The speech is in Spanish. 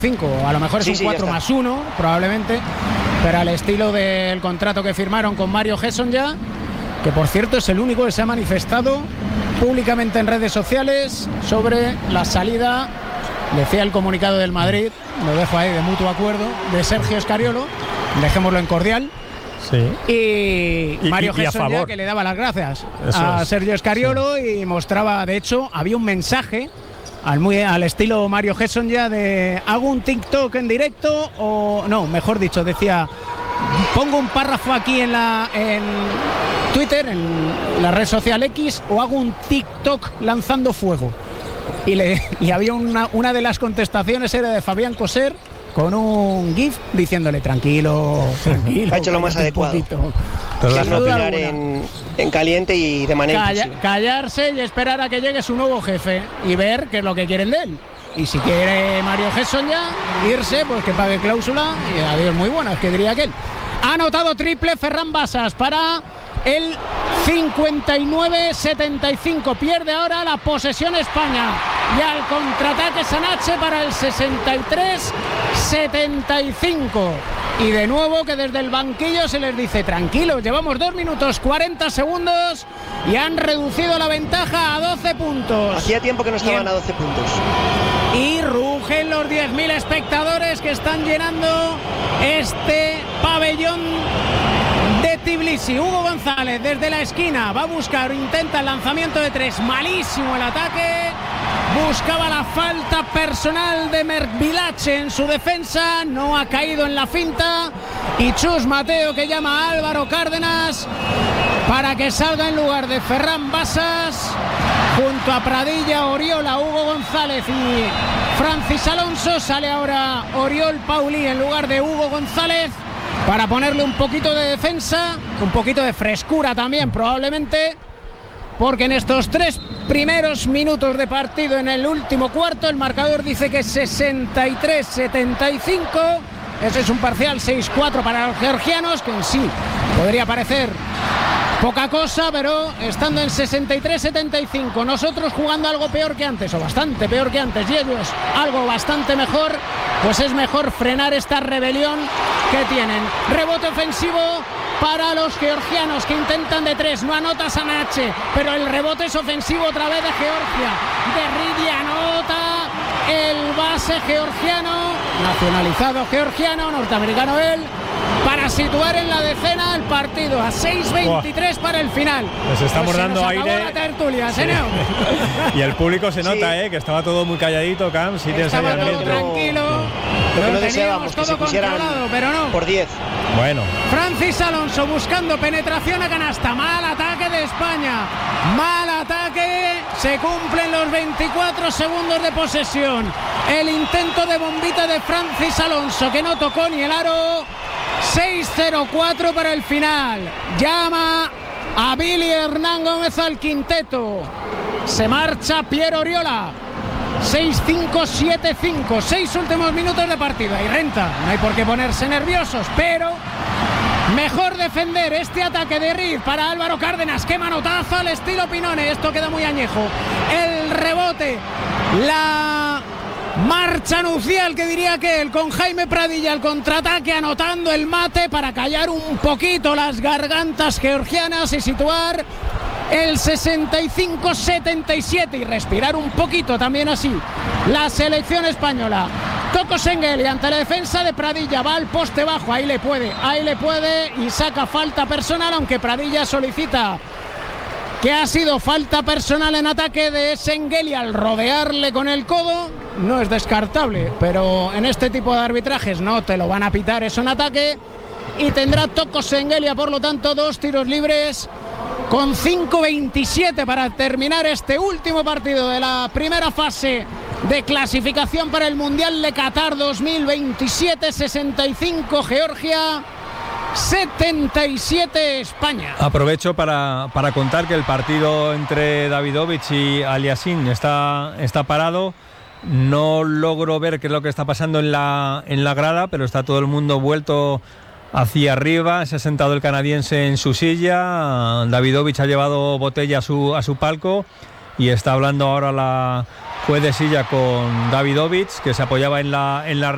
5, a lo mejor es un 4+1 probablemente, pero al estilo del contrato que firmaron con Mario Hesonja, que por cierto es el único que se ha manifestado públicamente en redes sociales sobre la salida, decía el comunicado del Madrid, lo dejo ahí de mutuo acuerdo, de Sergio Scariolo, dejémoslo en cordial. Sí. Y Mario Hesonja, que le daba las gracias a Sergio Scariolo, sí. Y mostraba, de hecho, había un mensaje al estilo Mario Hesonja de hago un TikTok en directo o no, mejor dicho, decía pongo un párrafo aquí en Twitter, en la red social X, o hago un TikTok lanzando fuego. Y había una de las contestaciones era de Fabián Coser con un GIF diciéndole tranquilo. Ha hecho lo más adecuado. No opinar en caliente y de manera callarse y esperar a que llegue su nuevo jefe y ver qué es lo que quieren de él. Y si quiere Mario Hesonja irse, pues que pague cláusula y adiós muy buenas, que diría aquel. Ha anotado triple Ferran Bassas para el 59-75. Pierde ahora la posesión España. Y al contraataque Sanache para el 63-75. Y de nuevo que desde el banquillo se les dice tranquilos, llevamos 2 minutos 40 segundos y han reducido la ventaja a 12 puntos. Hacía tiempo que no estaban a 12 puntos. Y rugen los 10.000 espectadores que están llenando este pabellón de Tbilisi. Hugo González desde la esquina va a buscar, intenta el lanzamiento de 3, malísimo el ataque. Buscaba la falta personal de Merkvilache en su defensa, no ha caído en la finta. Y Chus Mateo que llama a Álvaro Cárdenas para que salga en lugar de Ferran Bassas. Junto a Pradilla, Oriola, Hugo González y Francis Alonso. Sale ahora Oriol Paulí en lugar de Hugo González para ponerle un poquito de defensa, un poquito de frescura también probablemente, porque en estos 3 primeros minutos de partido en el último cuarto el marcador dice que es 63-75. Ese es un parcial 6-4 para los georgianos, que en sí podría parecer poca cosa, pero estando en 63-75, nosotros jugando algo peor que antes, o bastante peor que antes, y ellos algo bastante mejor, pues es mejor frenar esta rebelión que tienen. Rebote ofensivo para los georgianos que intentan de 3, no anota Sanache, pero el rebote es ofensivo otra vez de Georgia. Derridi anota el base georgiano, nacionalizado georgiano, norteamericano él, para situar en la decena el partido a 6:23 para el final. Pues estamos dando aire. La tertulia, sí. Y el público se nota, que estaba todo muy calladito, Cam. Sí, estaba todo tranquilo. Lo que no deseábamos, que se pusieran pero no. Por 10. Bueno. Francis Alonso buscando penetración a canasta. Mal ataque de España. Mal ataque. Se cumplen los 24 segundos de posesión. El intento de bombita de Francis Alonso que no tocó ni el aro. 6:04 para el final. Llama a Billy Hernán Gómez al quinteto. Se marcha Piero Oriola. 6-5-7-5, 6 últimos minutos de partido. Hay renta, no hay por qué ponerse nerviosos, pero mejor defender este ataque de Reed para Álvaro Cárdenas. Qué manotazo al estilo Pinone, esto queda muy añejo. El rebote, la marcha nupcial que diría que él con Jaime Pradilla, el contraataque anotando el mate para callar un poquito las gargantas georgianas y situar el 65-77 y respirar un poquito también así la selección española. Toko Şengeli ante la defensa de Pradilla, va al poste bajo, ahí le puede y saca falta personal, aunque Pradilla solicita que ha sido falta personal en ataque de Şengeli al rodearle con el codo. No es descartable, pero en este tipo de arbitrajes no te lo van a pitar eso en ataque, y tendrá Toko Şengeli por lo tanto 2 tiros libres con 5:27 para terminar este último partido de la primera fase de clasificación para el Mundial de Qatar 2027. 65 Georgia, 77 España. Aprovecho para contar que el partido entre Davidovich y Aliassime está parado. No logro ver qué es lo que está pasando en la grada, pero está todo el mundo vuelto hacia arriba. Se ha sentado el canadiense en su silla. Davidovich ha llevado botella a su palco y está hablando ahora la juez de silla con Davidovich, que se apoyaba en la